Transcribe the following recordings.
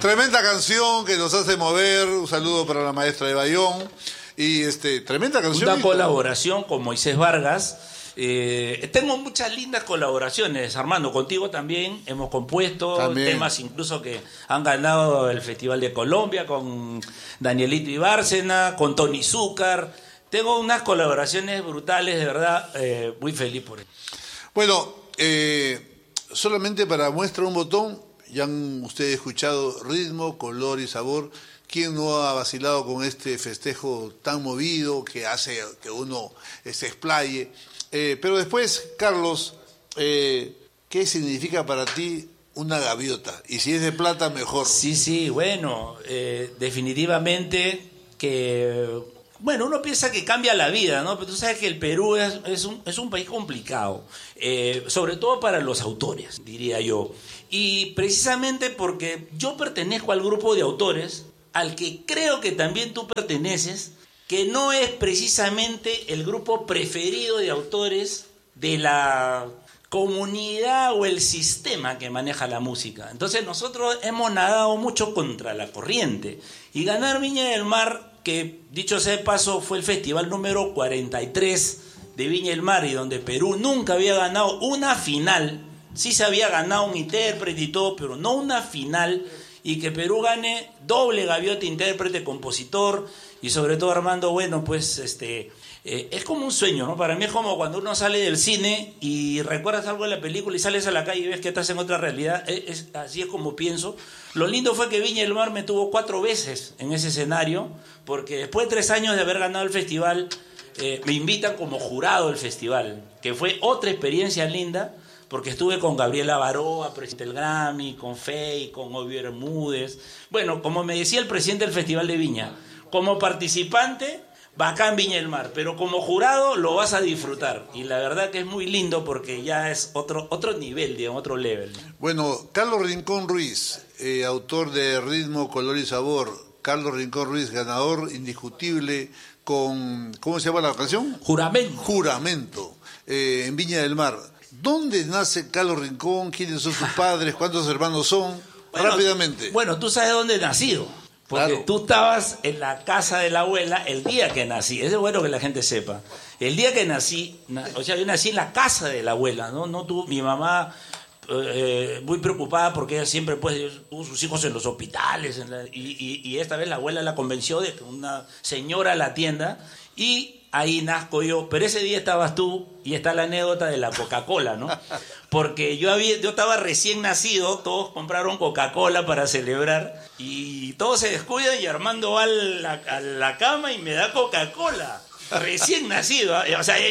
Tremenda canción que nos hace mover. Un saludo para la maestra de Bayón. Y tremenda canción. Una colaboración con Moisés Vargas. Tengo muchas lindas colaboraciones, Armando, contigo también hemos compuesto temas incluso que han ganado el Festival de Colombia, con Danielito Ibárcena, con Tony Zúcar. Tengo unas colaboraciones brutales, de verdad, muy feliz por eso. Bueno, solamente para muestra un botón, ya han ustedes escuchado ritmo, color y sabor. ¿Quién no ha vacilado con este festejo tan movido que hace que uno se explaye? Pero después, Carlos, ¿qué significa para ti una gaviota? Y si es de plata, mejor. Sí, bueno, definitivamente que... Bueno, uno piensa que cambia la vida, ¿no? Pero tú sabes que el Perú es un país complicado, sobre todo para los autores, diría yo. Y precisamente porque yo pertenezco al grupo de autores al que creo que también tú perteneces, que no es precisamente el grupo preferido de autores de la comunidad o el sistema que maneja la música. Entonces nosotros hemos nadado mucho contra la corriente. Y ganar Viña del Mar, que dicho sea de paso fue el festival número 43 de Viña del Mar, y donde Perú nunca había ganado una final, sí se había ganado un intérprete y todo, pero no una final, y que Perú gane doble gaviota, intérprete, compositor, y sobre todo, Armando, bueno, pues es como un sueño, ¿no? Para mí es como cuando uno sale del cine y recuerdas algo de la película y sales a la calle y ves que estás en otra realidad. Así es como pienso. Lo lindo fue que Viña del Mar me tuvo 4 veces en ese escenario, porque después de 3 años de haber ganado el festival, me invitan como jurado del festival, que fue otra experiencia linda, porque estuve con Gabriela Baroa, presidente del Grammy, con Fey, con Obvio Bermúdez. Bueno, como me decía el presidente del Festival de Viña, como participante, bacán Viña del Mar, pero como jurado lo vas a disfrutar. Y la verdad que es muy lindo porque ya es otro nivel, digamos, otro level. Bueno, Carlos Rincón Ruiz, autor de Ritmo, Color y Sabor. Carlos Rincón Ruiz, ganador indiscutible con... ¿Cómo se llama la canción? Juramento. Juramento, en Viña del Mar. ¿Dónde nace Carlos Rincón? ¿Quiénes son sus padres? ¿Cuántos hermanos son? Bueno, rápidamente. Bueno, tú sabes dónde he nacido. Porque claro, tú estabas en la casa de la abuela el día que nací. Es bueno que la gente sepa. El día que nací, o sea, yo nací en la casa de la abuela, ¿no? No tuvo, mi mamá muy preocupada porque ella siempre pues tuvo sus hijos en los hospitales. Y esta vez la abuela la convenció de que una señora la atienda. Y ahí nazco yo, pero ese día estabas tú y está la anécdota de la Coca-Cola, ¿no? Porque yo estaba recién nacido, todos compraron Coca-Cola para celebrar y todos se descuidan y Armando va a la cama y me da Coca-Cola. Recién nacido, o sea,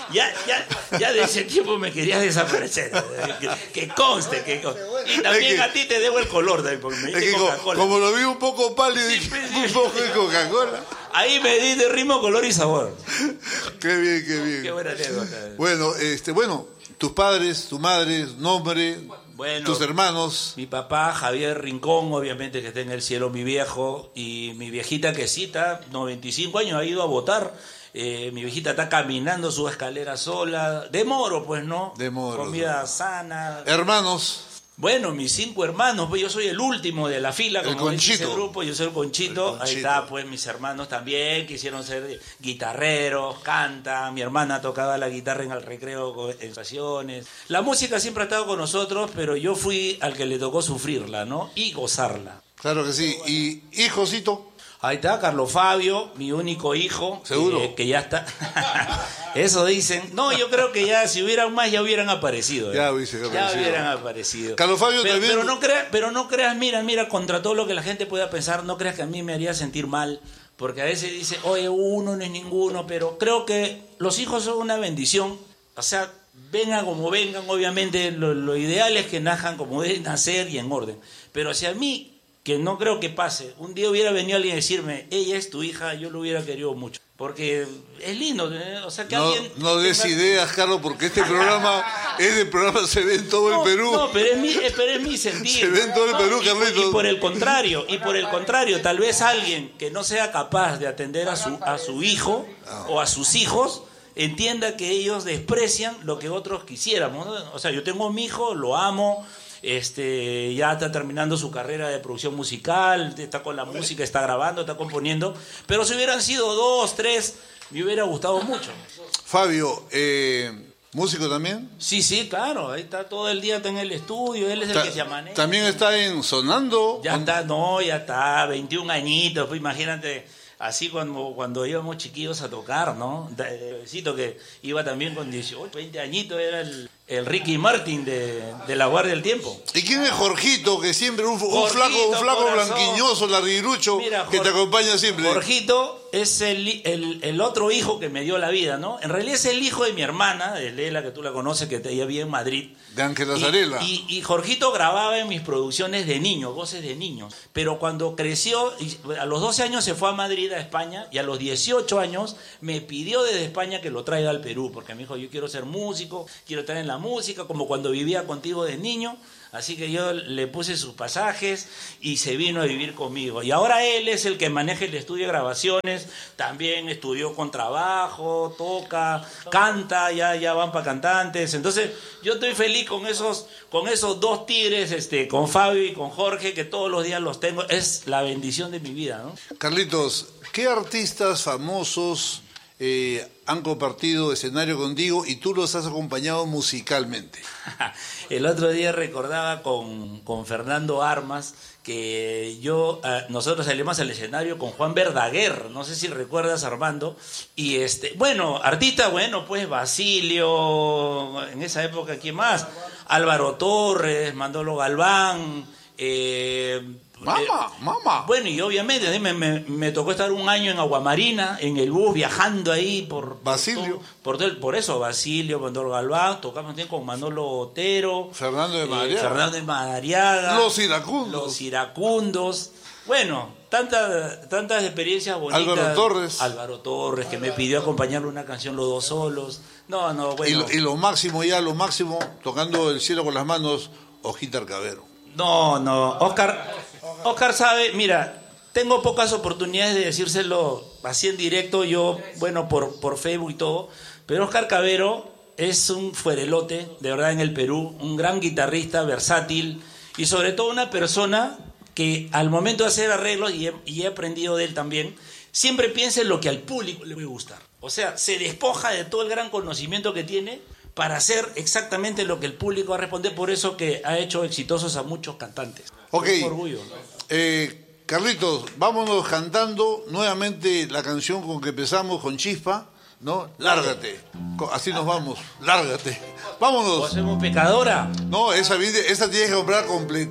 ya de ese tiempo me querías desaparecer. Que conste. Y también a ti te debo el color, porque me diste Coca-Cola. Como lo vi un poco pálido, dije, un poco de Coca-Cola. Ahí me di de ritmo, color y sabor. Qué bien. Qué buena anécdota. Bueno, tus padres, tu madre, nombre, tus hermanos. Mi papá, Javier Rincón, obviamente que está en el cielo, mi viejo, y mi viejita Quesita, 95 años, ha ido a votar. Mi viejita está caminando su escalera sola, de moro, pues, ¿no? De moro. Comida sana. Hermanos. Bueno, mis 5 hermanos, pues yo soy el último de la fila, como dice ese grupo, yo soy el Conchito. Ahí está, pues mis hermanos también quisieron ser guitarreros, cantan, mi hermana tocaba la guitarra en el recreo en estaciones. La música siempre ha estado con nosotros, pero yo fui al que le tocó sufrirla, ¿no? Y gozarla. Claro que sí. ¿Y hijosito? Ahí está, Carlos Fabio, mi único hijo. ¿Seguro? Que ya está. Eso dicen. No, yo creo que ya, si hubieran más, ya hubieran aparecido. Ya hubieran aparecido. Carlos Fabio también. Pero no creas, mira, contra todo lo que la gente pueda pensar, no creas que a mí me haría sentir mal. Porque a veces dice, oye, uno no es ninguno, pero creo que los hijos son una bendición. O sea, vengan como vengan, obviamente, lo ideal es que nazcan como deben nacer y en orden. Pero si a mí, que no creo que pase, un día hubiera venido alguien a decirme, ella es tu hija, yo lo hubiera querido mucho. Porque es lindo, o sea, que alguien... No des ideas, Carlos, porque este programa se ve en todo el Perú. No, pero es mi sentir. Se ve en todo el Perú, Carlitos. Y por el contrario, tal vez alguien que no sea capaz de atender a su hijo o a sus hijos, entienda que ellos desprecian lo que otros quisiéramos, ¿no? O sea, yo tengo a mi hijo, lo amo, ya está terminando su carrera de producción musical, está con la música, está grabando, está componiendo, pero si hubieran sido 2, 3, me hubiera gustado mucho. Fabio, ¿músico también? Sí, claro, ahí está todo el día, está en el estudio, él es el que se amanece. ¿También está en Sonando? Ya está, 21 añitos, pues imagínate, así cuando íbamos chiquillos a tocar, ¿no? Besito que iba también con 18, 20 añitos, era el Ricky Martin de La Guardia del Tiempo. ¿Y quién es Jorgito, que siempre un flaco corazón, blanquiñoso, larguirucho, que te acompaña siempre? Jorgito es el otro hijo que me dio la vida, ¿no? En realidad es el hijo de mi hermana, de Lela, que tú la conoces, que ella vive en Madrid. De Ángela Zarela. Y Jorgito grababa en mis producciones de niños, voces de niños. Pero cuando creció, a los 12 años se fue a Madrid, a España, y a los 18 años me pidió desde España que lo traiga al Perú, porque me dijo, yo quiero ser músico, quiero estar en la música, como cuando vivía contigo de niño. Así que yo le puse sus pasajes y se vino a vivir conmigo. Y ahora él es el que maneja el estudio de grabaciones, también estudió contrabajo, toca, canta, ya van para cantantes. Entonces yo estoy feliz con esos 2 tigres, con Fabio y con Jorge, que todos los días los tengo. Es la bendición de mi vida, ¿no? Carlitos, ¿qué artistas famosos han compartido escenario contigo y tú los has acompañado musicalmente? El otro día recordaba con Fernando Armas que nosotros salimos al escenario con Juan Verdaguer, no sé si recuerdas, Armando, y artista, pues Basilio, en esa época, ¿quién más? Álvaro Torres, Manolo Galván, Mamá. Bueno, y obviamente me tocó estar un año en Aguamarina, en el bus, viajando ahí por Basilio. Por eso, Basilio, Manolo Galván, tocamos también con Manolo Otero, Fernando de Madariaga, Los Iracundos. Bueno, tantas experiencias bonitas. Álvaro Torres, que me pidió acompañarle una canción Los Dos Solos. No, bueno. Y lo máximo, tocando el cielo con las manos, Ojita Arcavero. No, Oscar sabe, mira, tengo pocas oportunidades de decírselo así en directo, yo, por Facebook y todo, pero Oscar Cavero es un fuerelote, de verdad, en el Perú, un gran guitarrista, versátil, y sobre todo una persona que al momento de hacer arreglos, y he aprendido de él también, siempre piensa en lo que al público le puede gustar. O sea, se despoja de todo el gran conocimiento que tiene para hacer exactamente lo que el público va a responder, por eso que ha hecho exitosos a muchos cantantes. Ok, un orgullo, ¿no? Carlitos, vámonos cantando nuevamente la canción con que empezamos, con Chispa, ¿no? Lárgate, así nos vamos, lárgate, vámonos. ¿O hacemos Pecadora? No, esa tienes que comprar completa.